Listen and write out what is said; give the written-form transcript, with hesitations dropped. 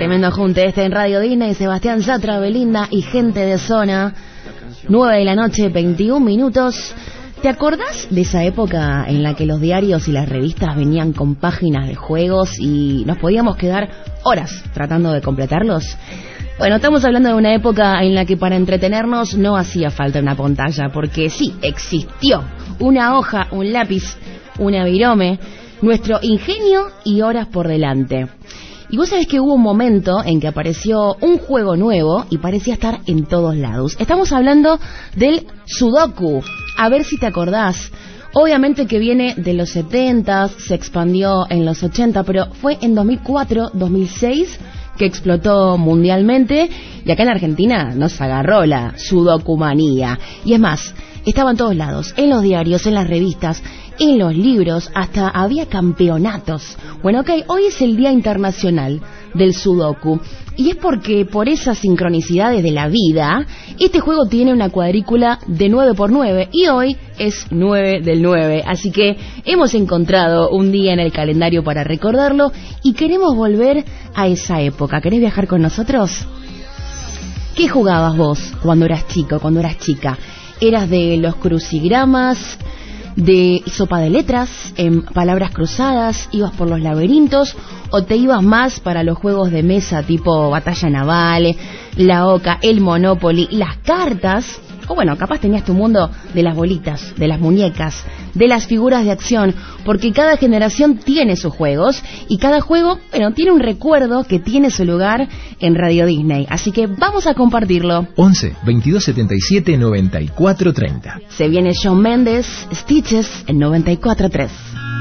Tremendo junte en Radio Disney, Sebastián Yatra, Belinda y gente de zona. 9 de la noche, 21 minutos. ¿Te acordás de esa época en la que los diarios y las revistas venían con páginas de juegos y nos podíamos quedar horas tratando de completarlos? Bueno, estamos hablando de una época en la que para entretenernos no hacía falta una pantalla, porque sí, existió una hoja, un lápiz, una virome, nuestro ingenio y horas por delante. Y vos sabés que hubo un momento en que apareció un juego nuevo y parecía estar en todos lados. Estamos hablando del Sudoku. A ver si te acordás. Obviamente que viene de los 70, se expandió en los 80, pero fue en 2004, 2006 que explotó mundialmente y acá en Argentina nos agarró la sudokumanía. Y es más, estaba en todos lados, en los diarios, en las revistas, en los libros, hasta había campeonatos. Bueno, ok, hoy es el Día Internacional del Sudoku y es porque por esas sincronicidades de la vida, este juego tiene una cuadrícula de 9×9 y hoy es 9 del 9, así que hemos encontrado un día en el calendario para recordarlo y queremos volver a esa época. ¿Querés viajar con nosotros? ¿Qué jugabas vos cuando eras chico, cuando eras chica? ¿Eras de los crucigramas, de sopa de letras, en palabras cruzadas, ibas por los laberintos o te ibas más para los juegos de mesa tipo Batalla Naval, la Oca, el Monopoly, las cartas? O bueno, capaz tenías tu mundo de las bolitas, de las muñecas, de las figuras de acción, porque cada generación tiene sus juegos y cada juego, bueno, tiene un recuerdo que tiene su lugar en Radio Disney. Así que vamos a compartirlo. 11 22 77 94 30. Se viene Shawn Mendes, Stitches en 94.3.